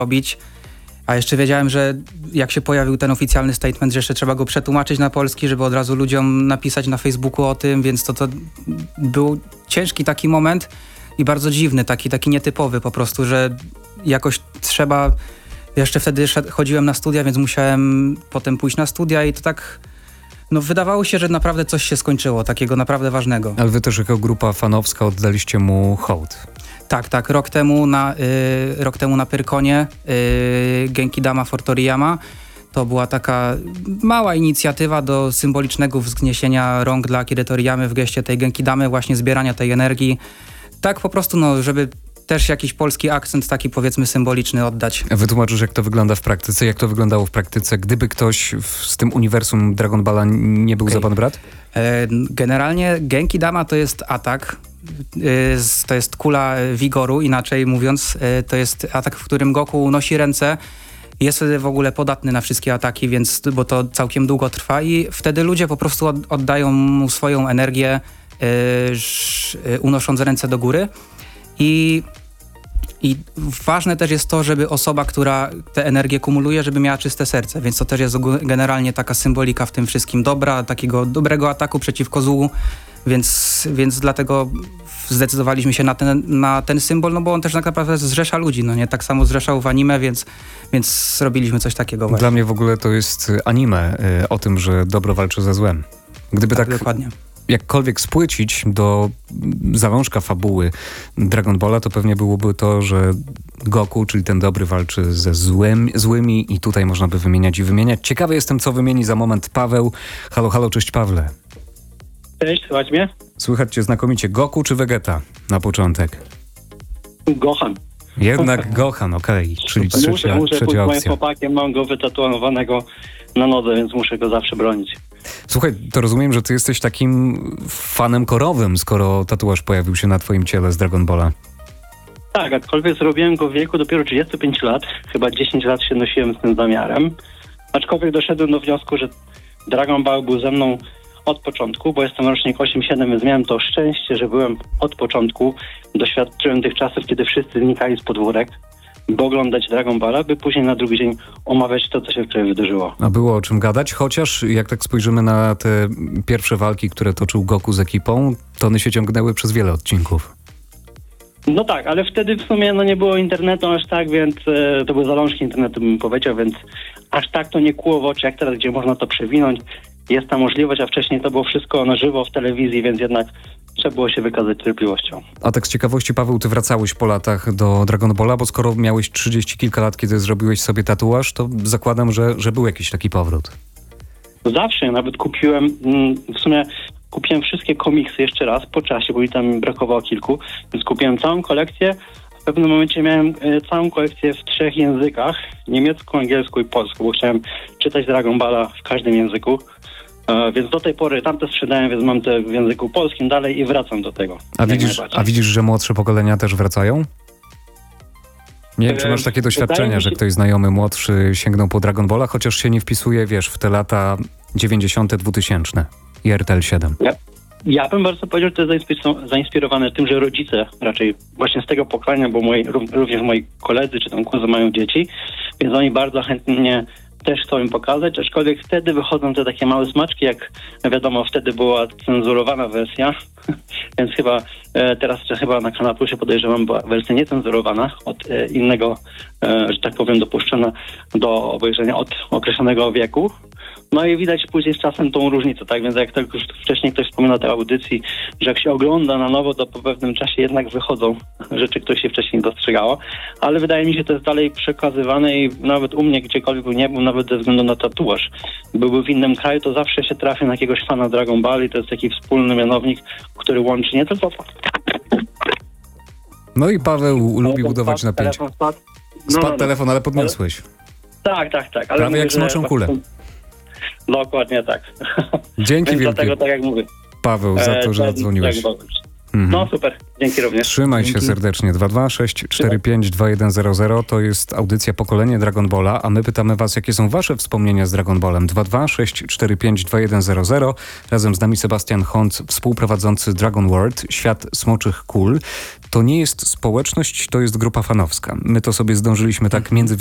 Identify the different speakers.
Speaker 1: robić. A jeszcze wiedziałem, że jak się pojawił ten oficjalny statement, że jeszcze trzeba go przetłumaczyć na polski, żeby od razu ludziom napisać na Facebooku o tym, więc to był ciężki taki moment i bardzo dziwny, taki nietypowy po prostu, że jakoś trzeba... Jeszcze wtedy chodziłem na studia, więc musiałem potem pójść na studia i to tak... No wydawało się, że naprawdę coś się skończyło, takiego naprawdę ważnego.
Speaker 2: Ale wy też jako grupa fanowska oddaliście mu hołd.
Speaker 1: Tak. Rok temu na Pyrkonie Genki Dama for Toriyama. To była taka mała inicjatywa do symbolicznego wzniesienia rąk dla Akiry Toriyamy w geście tej Genki Damy, właśnie zbierania tej energii. Tak po prostu, żeby też jakiś polski akcent taki powiedzmy symboliczny oddać.
Speaker 2: Wytłumaczysz, jak to wygląda w praktyce, jak to wyglądało w praktyce, gdyby ktoś z tym uniwersum Dragon Balla nie był za pan brat?
Speaker 1: Generalnie Genki Dama to jest atak, to jest kula wigoru, inaczej mówiąc, to jest atak, w którym Goku unosi ręce, jest wtedy w ogóle podatny na wszystkie ataki, bo to całkiem długo trwa i wtedy ludzie po prostu oddają mu swoją energię, unosząc ręce do góry. I ważne też jest to, żeby osoba, która tę energię kumuluje, żeby miała czyste serce, więc to też jest generalnie taka symbolika w tym wszystkim takiego dobrego ataku przeciwko złu, więc dlatego zdecydowaliśmy się na ten symbol, no bo on też tak naprawdę zrzesza ludzi, no nie? Tak samo zrzeszał w anime, więc robiliśmy coś takiego właśnie.
Speaker 2: Dla mnie w ogóle to jest anime o tym, że dobro walczy ze złem. Gdyby tak
Speaker 1: dokładnie.
Speaker 2: Jakkolwiek spłycić do zalążka fabuły Dragon Balla, to pewnie byłoby to, że Goku, czyli ten dobry, walczy ze złymi i tutaj można by wymieniać i wymieniać. Ciekawy jestem, co wymieni za moment Paweł. Halo, cześć Pawle.
Speaker 3: Cześć, słychać mnie?
Speaker 2: Słychać cię znakomicie. Goku czy Vegeta na początek?
Speaker 3: Gohan.
Speaker 2: Jednak Gohan, okej. Czyli trzecia
Speaker 3: Muszę
Speaker 2: opcja.
Speaker 3: moim chłopakiem, mam go wytatuowanego na nodze, więc muszę go zawsze bronić.
Speaker 2: Słuchaj, to rozumiem, że ty jesteś takim fanem korowym, skoro tatuaż pojawił się na twoim ciele z Dragon Balla.
Speaker 3: Tak, aczkolwiek zrobiłem go w wieku dopiero 35 lat. Chyba 10 lat się nosiłem z tym zamiarem. Aczkolwiek doszedłem do wniosku, że Dragon Ball był ze mną od początku, bo jestem rocznik 8-7, więc miałem to szczęście, że byłem od początku. Doświadczyłem tych czasów, kiedy wszyscy znikali z podwórek, by oglądać Dragon Balla, by później na drugi dzień omawiać to, co się wczoraj wydarzyło.
Speaker 2: A było o czym gadać, chociaż jak tak spojrzymy na te pierwsze walki, które toczył Goku z ekipą, to one się ciągnęły przez wiele odcinków.
Speaker 3: No tak, ale wtedy w sumie nie było internetu aż tak, więc to były zalążki internetu, bym powiedział, więc aż tak to nie kłuło w oczy jak teraz, gdzie można to przewinąć. Jest ta możliwość, a wcześniej to było wszystko na żywo w telewizji, więc jednak trzeba było się wykazać cierpliwością.
Speaker 2: A tak z ciekawości, Paweł, ty wracałeś po latach do Dragon Balla, bo skoro miałeś 30 kilka lat, kiedy zrobiłeś sobie tatuaż, to zakładam, że był jakiś taki powrót.
Speaker 3: Zawsze, nawet kupiłem, w sumie kupiłem wszystkie komiksy jeszcze raz po czasie, bo mi tam brakowało kilku, więc kupiłem całą kolekcję. W pewnym momencie miałem całą kolekcję w 3 językach, niemiecku, angielsku i polsku, bo chciałem czytać Dragon Balla w każdym języku. Więc do tej pory tamte sprzedałem, więc mam te w języku polskim dalej i wracam do tego.
Speaker 2: A widzisz, że młodsze pokolenia też wracają? Nie wiem, czy masz takie doświadczenia, że ktoś znajomy młodszy sięgnął po Dragon Balla, chociaż się nie wpisuje, w te lata 90., 2000 i RTL 7.
Speaker 3: Ja bym bardzo powiedział, że to jest zainspirowane tym, że rodzice raczej właśnie z tego pokolenia, bo również moi koledzy czy tam kuzy mają dzieci, więc oni bardzo chętnie też chcą im pokazać, aczkolwiek wtedy wychodzą te takie małe smaczki, jak wiadomo, wtedy była cenzurowana wersja, więc teraz na Kanal Plusie podejrzewam, była wersja niecenzurowana od innego, że tak powiem, dopuszczona do obejrzenia od określonego wieku. No i widać później z czasem tą różnicę, tak? Więc jak tak już wcześniej ktoś wspominał o tej audycji, że jak się ogląda na nowo, to po pewnym czasie jednak wychodzą rzeczy, które się wcześniej dostrzegało. Ale wydaje mi się, że to jest dalej przekazywane i nawet u mnie, gdziekolwiek nie był, nawet ze względu na tatuaż, byłby w innym kraju, to zawsze się trafi na jakiegoś fana Dragon Ball i to jest taki wspólny mianownik, który łączy nie tylko...
Speaker 2: No i Paweł lubi budować napięcie. Spadł telefon, ale podniosłeś.
Speaker 3: Tak. Ale
Speaker 2: prawie jak smoczą kulę.
Speaker 3: Dokładnie tak.
Speaker 2: Dzięki wielkie.
Speaker 3: Dlatego, tak jak mówię.
Speaker 2: Paweł, za to, że zadzwoniłeś.
Speaker 3: No super, dzięki również.
Speaker 2: Trzymaj
Speaker 1: Dzięki.
Speaker 2: się serdecznie. 226452100 to jest audycja Pokolenie Dragon Balla, a my pytamy was, jakie są wasze wspomnienia z Dragon Ballem. 226452100. Razem z nami Sebastian Hont, współprowadzący Dragon World, Świat Smoczych Kul. To nie jest społeczność, to jest grupa fanowska. My to sobie zdążyliśmy tak między